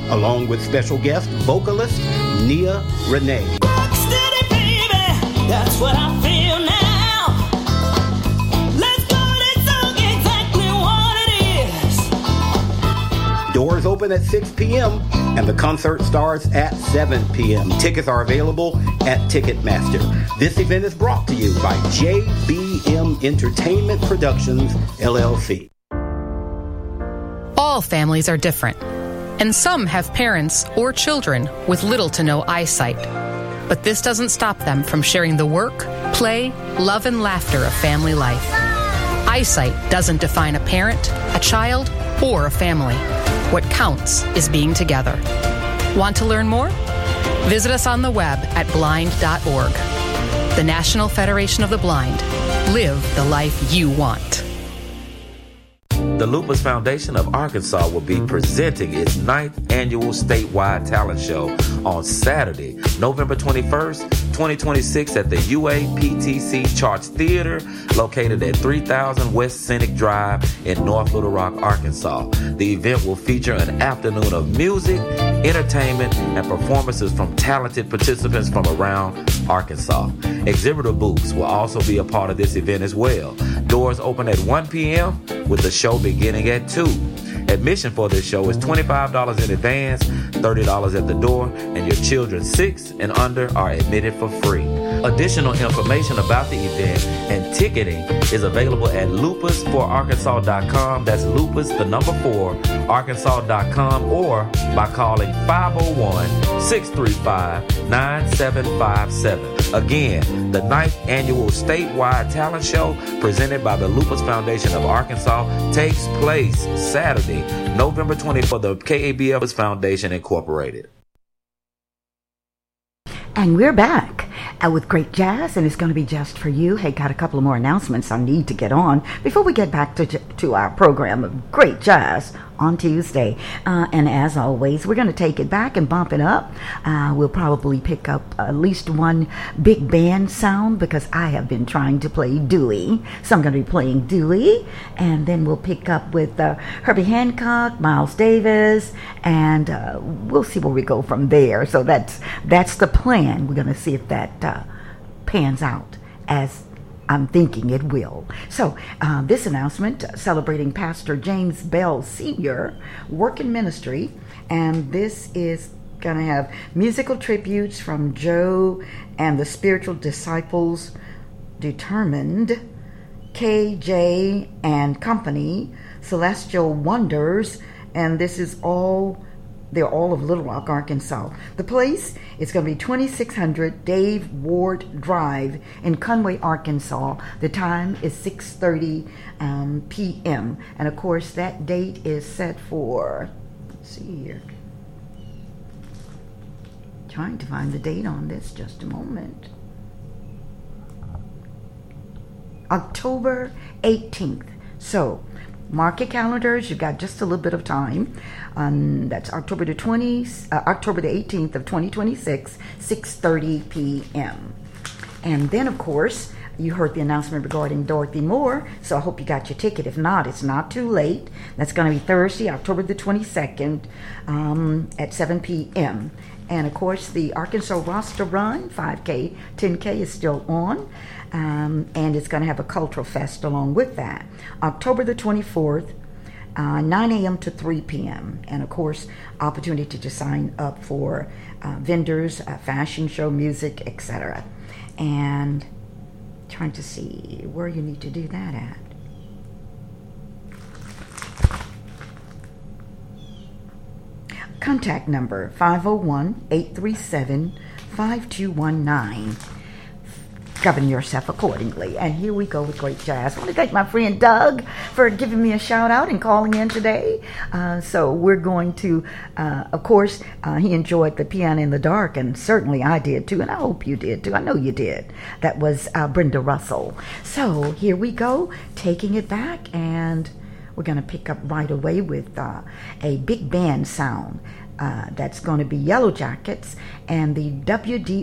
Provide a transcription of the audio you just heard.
along with special guest vocalist Nia Renee. Rocksteady, baby, that's what I feel now. Let's call this song exactly what it is. Doors open at 6 p.m. and the concert starts at 7 p.m. Tickets are available at Ticketmaster. This event is brought to you by JBM Entertainment Productions, LLC. All families are different, and some have parents or children with little to no eyesight. But this doesn't stop them from sharing the work, play, love, and laughter of family life. Eyesight doesn't define a parent, a child, or a family. What counts is being together. Want to learn more? Visit us on the web at blind.org. The National Federation of the Blind. Live the life you want. The Lupus Foundation of Arkansas will be presenting its 9th annual statewide talent show on Saturday, November 21st, 2026 at the UAPTC Charts Theater, located at 3000 West Scenic Drive in North Little Rock, Arkansas. The event will feature an afternoon of music, entertainment, and performances from talented participants from around Arkansas. Exhibitor booths will also be a part of this event as well. Doors open at 1 p.m. with the show beginning at 2. Admission for this show is $25 in advance, $30 at the door, and your children 6 and under are admitted for free. Additional information about the event and ticketing is available at lupus4arkansas.com. That's lupus, the number 4, arkansas.com, or by calling 501-635-9757. Again, the 9th annual statewide talent show presented by the Lupus Foundation of Arkansas takes place Saturday, November 20th for the KABF Foundation Incorporated. And we're back with great jazz, and it's going to be just for you. Hey, got a couple of more announcements I need to get on before we get back to our program of great jazz on Tuesday. And as always, we're going to take it back and bump it up. We'll probably pick up at least one big band sound because I have been trying to play Dewey. So I'm going to be playing Dewey, and then we'll pick up with Herbie Hancock, Miles Davis, and we'll see where we go from there. So that's the plan. We're going to see if that pans out as I'm thinking it will. So this announcement celebrating Pastor James Bell Sr. work in ministry, and this is going to have musical tributes from Joe and the Spiritual Disciples Determined, KJ and Company, Celestial Wonders, and this is all. They're all of Little Rock, Arkansas. The place is going to be 2600 Dave Ward Drive in Conway, Arkansas. The time is 6:30 p.m. And, of course, that date is set for, let's see here. Trying to find the date on this, just a moment. October 18th. So, mark your calendars. You've got just a little bit of time. That's October the 18th of 2026, 6:30 p.m. And then, of course, you heard the announcement regarding Dorothy Moore, so I hope you got your ticket. If not, it's not too late. That's going to be Thursday, October the 22nd at 7 p.m. And, of course, the Arkansas Roster Run, 5K, 10K is still on. And it's going to have a cultural fest along with that. October the 24th, 9 a.m. to 3 p.m. And, of course, opportunity to sign up for vendors, fashion show, music, etc. And trying to see where you need to do that at. Contact number 501-837-5219. Govern yourself accordingly. And here we go with great jazz. I want to thank my friend Doug for giving me a shout out and calling in today. So we're going to, of course, he enjoyed the Piano in the Dark, and certainly I did too, and I hope you did too. I know you did. That was Brenda Russell. So here we go, taking it back, and we're going to pick up right away with a big band sound. That's going to be Yellow Jackets and the WD